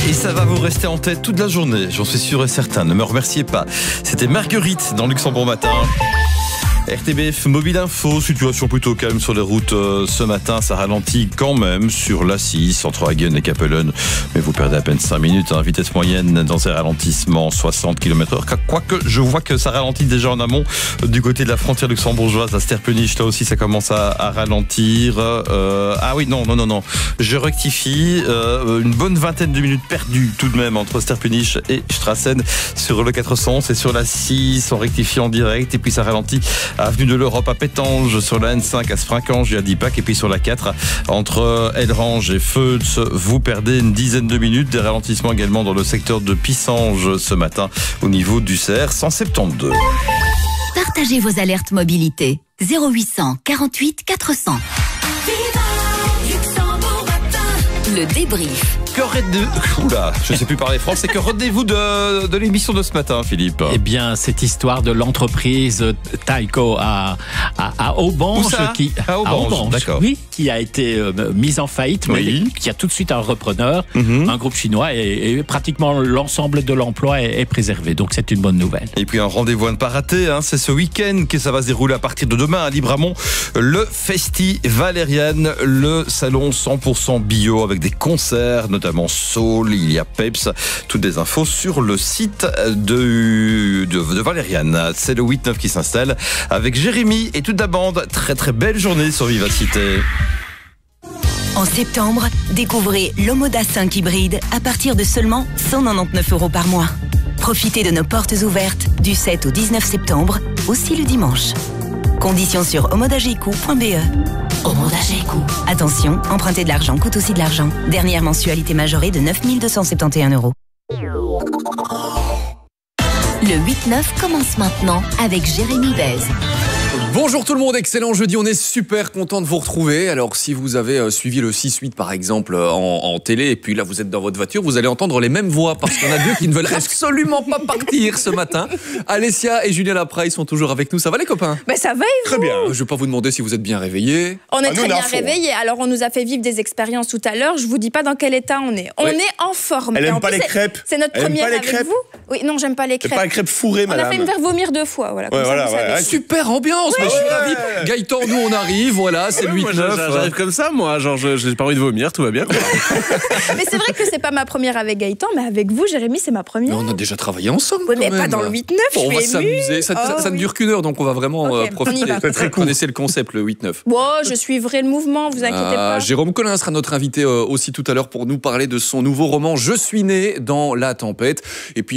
Et ça va vous rester en tête toute la journée, j'en suis sûr et certain. Ne me remerciez pas. C'était Marguerite dans Luxembourg Matin. RTBF Mobile Info, situation plutôt calme sur les routes ce matin. Ça ralentit quand même sur l'A6 entre Hagen et Capellen. Mais vous perdez à peine 5 minutes. Vitesse moyenne dans ces ralentissements, 60 km/h. Quoique, je vois que ça ralentit déjà en amont du côté de la frontière luxembourgeoise. À Sterpenich, là aussi, ça commence à ralentir. Ah oui, non. Je rectifie. Une bonne vingtaine de minutes perdues tout de même entre Sterpenich et Strassen sur le 411 et sur l'A6. On rectifie en direct et puis ça ralentit avenue de l'Europe à Pétange, sur la N5 à Sprincange et à Dipac, et puis sur la 4 entre Elrange et Feutz, vous perdez une dizaine de minutes. Des ralentissements également dans le secteur de Pissange ce matin au niveau du CR 172. Partagez vos alertes mobilité 0800 48 400. Le débrief. Je ne sais plus parler français. Que retenez-vous de l'émission de ce matin, Philippe? Eh bien, cette histoire de l'entreprise Tyco à Aubange, à Aubange, d'accord. Oui, qui a été mise en faillite, mais qui a tout de suite un repreneur, un groupe chinois, et pratiquement l'ensemble de l'emploi est préservé. Donc, c'est une bonne nouvelle. Et puis un rendez-vous à ne pas rater, c'est ce week-end que ça va se dérouler à partir de demain à Libramont, le Festi Valériane, le salon 100% bio avec des concerts, notamment Soul, il y a Peps, toutes des infos sur le site de Valériane. C'est le 8-9 qui s'installe avec Jérémy et toute la bande. Très très belle journée sur Vivacité. En septembre, découvrez l'Omoda 5 hybride à partir de seulement 199 € par mois. Profitez de nos portes ouvertes du 7 au 19 septembre, aussi le dimanche. Conditions sur omodageco.be. Omodageco. Attention, emprunter de l'argent coûte aussi de l'argent. Dernière mensualité majorée de 9 271 €. Le 8-9 commence maintenant avec Jérémy Bez. Bonjour tout le monde, excellent jeudi, on est super content de vous retrouver. Alors si vous avez suivi le 6-8 par exemple en télé et puis là vous êtes dans votre voiture, vous allez entendre les mêmes voix parce qu'il y en a deux qui ne veulent absolument pas partir ce matin. Alessia et Julien Lapraille sont toujours avec nous, ça va les copains? Ça va et vous? Très bien. Je ne vais pas vous demander si vous êtes bien réveillés. On est très bien réveillés, alors on nous a fait vivre des expériences tout à l'heure, je vous dis pas dans quel état on est. On est en forme. Elle aime pas les crêpes. C'est notre première avec vous. Oui, non, j'aime pas les crêpes. Pas les crêpes fourrées, madame. On a fait me faire vomir 2 fois, voilà. Comme ça, vous savez. Super ambiance, je suis ravi. Gaëtan, nous on arrive, voilà, c'est le 8-9. J'arrive comme ça, moi, genre j'ai pas envie de vomir, tout va bien. Mais c'est vrai que c'est pas ma première avec Gaëtan, mais avec vous, Jérémy, c'est ma première. Mais on a déjà travaillé ensemble. Oui, mais pas dans le 8-9, on va je suis s'amuser. Ça ne dure qu'une heure, donc on va vraiment profiter. C'est très cool. Vous connaissez le concept, le 8-9. Je suivrai le mouvement, vous inquiétez pas. Jérôme Collin sera notre invité aussi tout à l'heure pour nous parler de son nouveau roman Je suis né dans la tempête. Et puis